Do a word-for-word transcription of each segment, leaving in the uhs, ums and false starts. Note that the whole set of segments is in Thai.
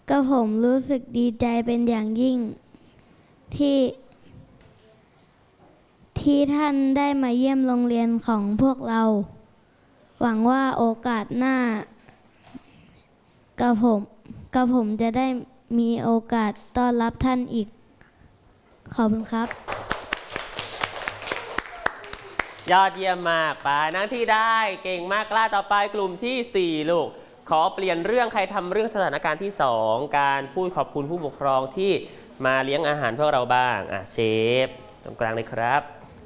ก็ผมรู้สึกดีใจเป็นอย่างยิ่งที่ที่ท่านได้มาเยี่ยมโรงเรียนของพวกเราหวังว่าโอกาสหน้ากระผมกระผมจะได้มีโอกาสต้อนรับท่านอีกขอบคุณครับยอดเยี่ยมมากไปนั่งที่ได้เก่งมากกล้าต่อไปกลุ่มที่สี่ลูกขอเปลี่ยนเรื่องใครทำเรื่องสถานการณ์ที่สองการพูดขอบคุณผู้ปกครองที่มาเลี้ยงอาหารพวกเราบ้างอ่ะเชฟตรงกลางเลยครับ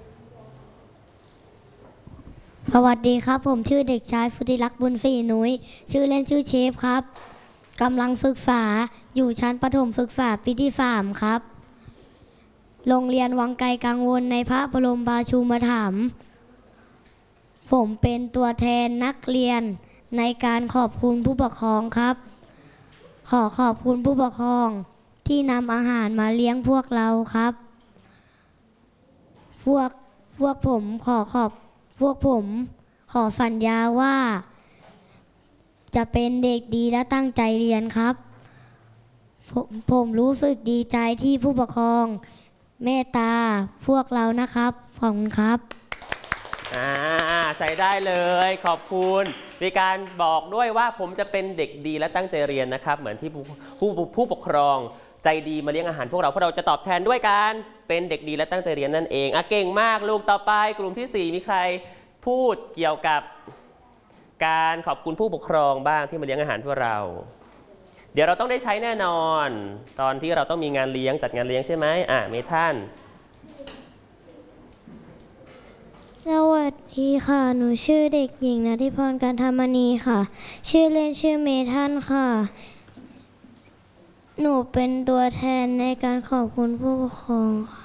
สวัสดีครับผมชื่อเด็กชายสุธิรักษ์บุญศรีนุ้ยชื่อเล่นชื่อเชฟครับกำลังศึกษาอยู่ชั้นประถมศึกษาปีที่สามครับโรงเรียนวังไกลกังวลในพระบรมราชูปถัมภ์ผมเป็นตัวแทนนักเรียนในการขอบคุณผู้ปกครองครับขอขอบคุณผู้ปกครองที่นำอาหารมาเลี้ยงพวกเราครับพวกพวกผมขอขอบพวกผมขอสัญญาว่าจะเป็นเด็กดีและตั้งใจเรียนครับผมผมรู้สึกดีใจที่ผู้ปกครองเมตตาพวกเรานะครับขอบคุณครับอ่าใช้ได้เลยขอบคุณมีการบอกด้วยว่าผมจะเป็นเด็กดีและตั้งใจเรียนนะครับเหมือนที่ผู้ผู้ผู้ปกครองใจดีมาเลี้ยงอาหารพวกเราพวกเราจะตอบแทนด้วยการเป็นเด็กดีและตั้งใจเรียนนั่นเองอ่ะเก่งมากลูกต่อไปกลุ่มที่สี่มีใครพูดเกี่ยวกับการขอบคุณผู้ปกครองบ้างที่มาเลี้ยงอาหารพวกเราเดี๋ยวเราต้องได้ใช้แน่นอนตอนที่เราต้องมีงานเลี้ยงจัดงานเลี้ยงใช่ไหมอ่ะเมทันสวัสดีค่ะหนูชื่อเด็กหญิงณทิพรกันธรรมณีค่ะชื่อเล่นชื่อเมทันค่ะหนูเป็นตัวแทนในการขอบคุณผู้ปกครองค่ะ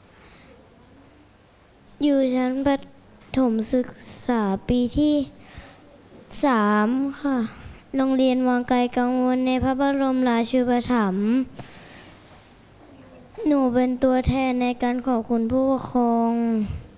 อยู่ชั้นประถมศึกษาปีที่สามค่ะโรงเรียนวังไกลกังวลในพระบรมราชูปถัมภ์หนูเป็นตัวแทนในการขอบคุณผู้ปกครอง